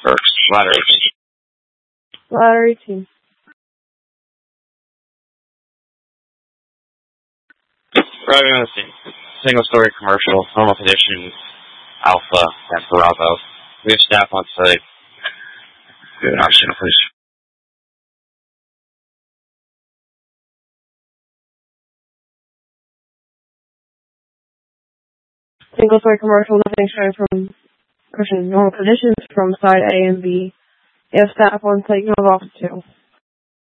Or ladder 18. Ladder 18. Arriving on the scene. Single-story commercial, normal conditions, Alpha, and Bravo. We have staff on site. Good option, please. Single-story commercial, nothing showing from normal conditions from side A and B. You have staff on site, you have office 2.